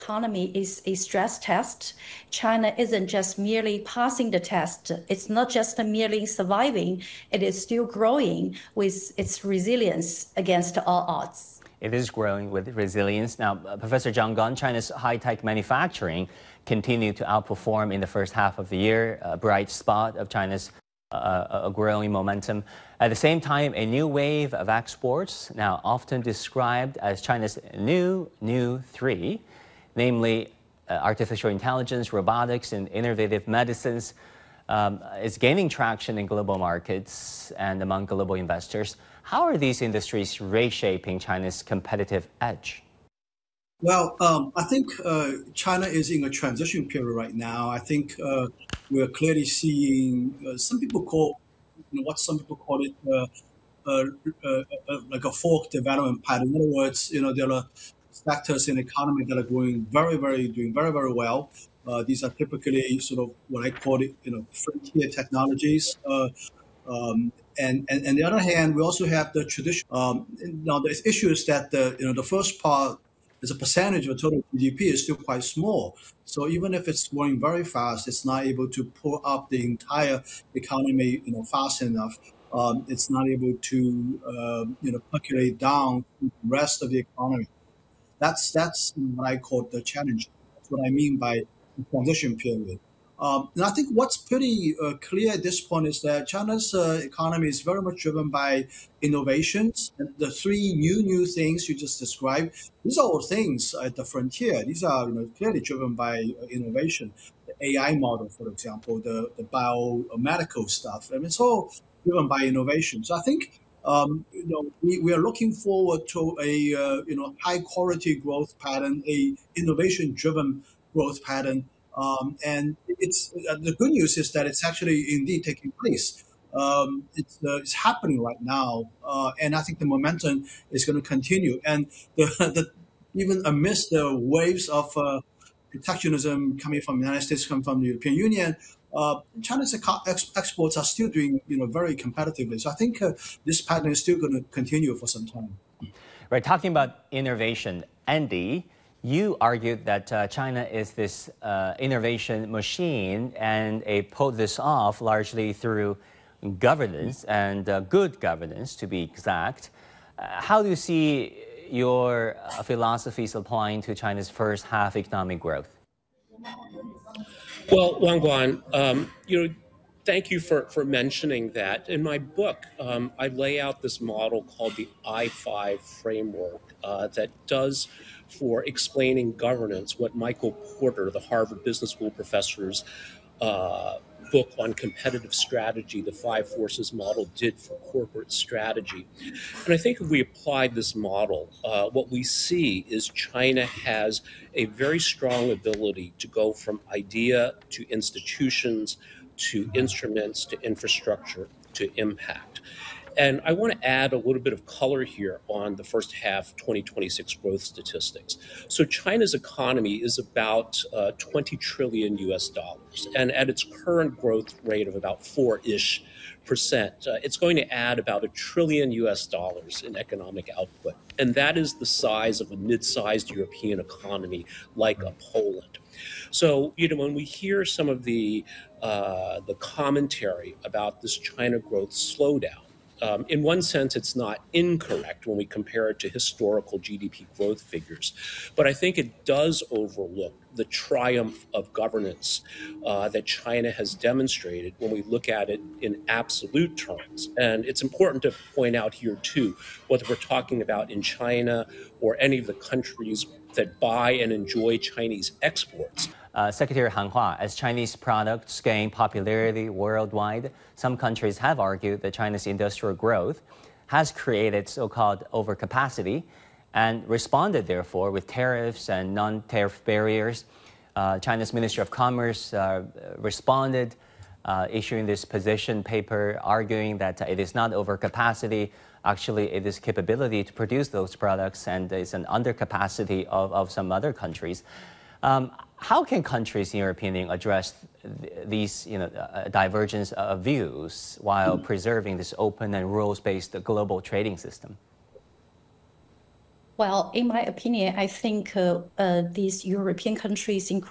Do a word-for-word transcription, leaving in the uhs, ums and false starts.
economy is a stress test. China isn't just merely passing the test. It's not just merely surviving. It is still growing with its resilience against all odds. It is growing with resilience. Now, uh, Professor Zhang Gan, China's high-tech manufacturing continued to outperform in the first half of the year, a bright spot of China's uh, a growing momentum. At the same time, a new wave of exports, now often described as China's new, new three, namely uh, artificial intelligence, robotics, and innovative medicines, um, is gaining traction in global markets and among global investors. How are these industries reshaping China's competitive edge? Well, um, I think uh, China is in a transition period right now. I think uh, we're clearly seeing uh, some people call, you know, what some people call it, uh, uh, uh, uh, like a fork development pattern. In other words, you know, there are sectors in the economy that are going very, very, doing very, very well. Uh, these are typically sort of what I call it, you know, frontier technologies. Uh, um, and, and, and the other hand, we also have the tradition. Um, now, the issue is that the, you know, the first part, as a percentage of total G D P, is still quite small. So even if it's growing very fast, it's not able to pull up the entire economy, you know, fast enough. Um, it's not able to, uh, you know, percolate down the rest of the economy. That's that's what I call the challenge. That's what I mean by the transition period. Um, and I think what's pretty uh, clear at this point is that China's uh, economy is very much driven by innovations. And the three new new things you just described, these are all things at the frontier. These are, you know, clearly driven by uh, innovation. The A I model, for example, the, the biomedical stuff. I mean, it's all driven by innovation. So I think um, you know we, we are looking forward to a uh, you know high quality growth pattern, a innovation driven growth pattern. Um, and it's uh, the good news is that it's actually indeed taking place. Um, it's, uh, it's happening right now, uh, and I think the momentum is going to continue. And the, the even amidst the waves of uh, protectionism coming from the United States, coming from the European Union, uh, China's ex- exports are still doing, you know, very competitively. So I think uh, this pattern is still going to continue for some time. Right, talking about innovation, Andy, you argued that uh, China is this uh, innovation machine, and they pulled this off largely through governance and uh, good governance, to be exact. Uh, how do you see your uh, philosophies applying to China's first half economic growth? Well, Wang Guan, um, you know, thank you for, for mentioning that. In my book, um, I lay out this model called the I five framework uh, that does for explaining governance what Michael Porter, the Harvard Business School professor's uh, book on competitive strategy, the Five Forces model, did for corporate strategy. And I think if we applied this model, uh, what we see is China has a very strong ability to go from idea to institutions, to instruments, to infrastructure, to impact. And I want to add a little bit of color here on the first half twenty twenty-six growth statistics. So China's economy is about uh, twenty trillion U S dollars. And at its current growth rate of about four-ish percent, uh, it's going to add about a trillion U S dollars in economic output. And that is the size of a mid-sized European economy like a Poland. So, you know, when we hear some of the, uh, the commentary about this China growth slowdown, Um, in one sense, it's not incorrect when we compare it to historical G D P growth figures, but I think it does overlook the triumph of governance uh, that China has demonstrated when we look at it in absolute terms. And it's important to point out here, too, whether we're talking about in China or any of the countries that buy and enjoy Chinese exports. Uh, Secretary Han Hua, as Chinese products gain popularity worldwide, some countries have argued that China's industrial growth has created so-called overcapacity and responded, therefore, with tariffs and non-tariff barriers. Uh, China's Ministry of Commerce uh, responded, uh, issuing this position paper, arguing that it is not overcapacity. Actually, it is capability to produce those products, and it's an undercapacity of, of some other countries. Um, how can countries, in your opinion, address th- these you know, uh, divergence of views while preserving this open and rules-based global trading system? Well, in my opinion, I think uh, uh, these European countries, including